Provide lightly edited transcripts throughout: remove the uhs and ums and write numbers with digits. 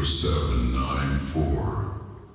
794.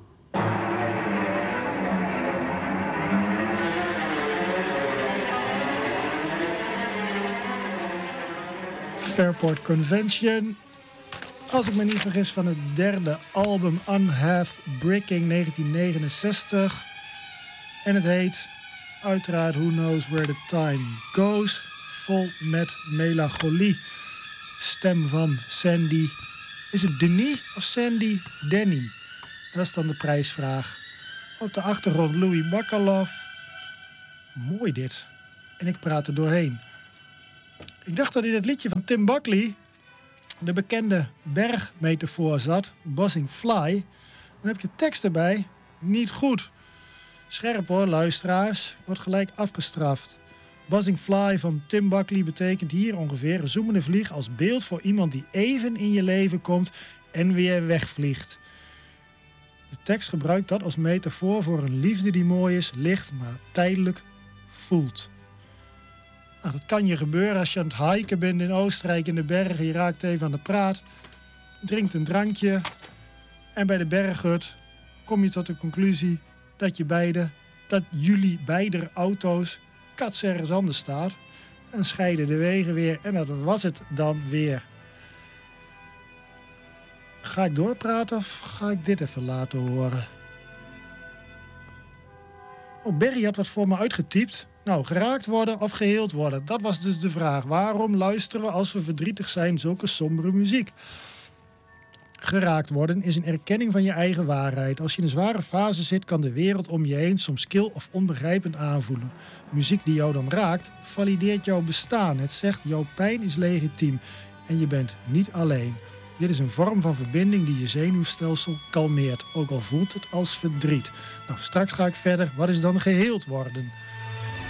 Fairport Convention. Als ik me niet vergis van het derde album Unhalf Bricking 1969. En het heet uiteraard Who Knows Where the Time Goes. Vol met melancholie. Stem van Sandy. Is het Denis of Sandy Denny? Dat is dan de prijsvraag. Op de achtergrond Louis Bacalov. Mooi dit. En ik praat er doorheen. Ik dacht dat in het liedje van Tim Buckley de bekende bergmetafoor zat. Buzzing Fly. Dan heb je tekst erbij. Niet goed. Scherp hoor, luisteraars. Wordt gelijk afgestraft. Buzzing Fly van Tim Buckley betekent hier ongeveer een zoemende vlieg als beeld voor iemand die even in je leven komt en weer wegvliegt. De tekst gebruikt dat als metafoor voor een liefde die mooi is, licht, maar tijdelijk voelt. Nou, dat kan je gebeuren als je aan het hiken bent in Oostenrijk in de bergen. Je raakt even aan de praat, drinkt een drankje en bij de berghut kom je tot de conclusie dat jullie beide auto's kats ergens anders staat. En scheiden de wegen weer en dat was het dan weer. Ga ik doorpraten of ga ik dit even laten horen? Oh, Berry had wat voor me uitgetypt. Nou, geraakt worden of geheeld worden, dat was dus de vraag. Waarom luisteren we als we verdrietig zijn zulke sombere muziek? Geraakt worden is een erkenning van je eigen waarheid. Als je in een zware fase zit, kan de wereld om je heen soms kil of onbegrijpend aanvoelen. Muziek die jou dan raakt, valideert jouw bestaan. Het zegt, jouw pijn is legitiem en je bent niet alleen. Dit is een vorm van verbinding die je zenuwstelsel kalmeert, ook al voelt het als verdriet. Nou, straks ga ik verder. Wat is dan geheeld worden?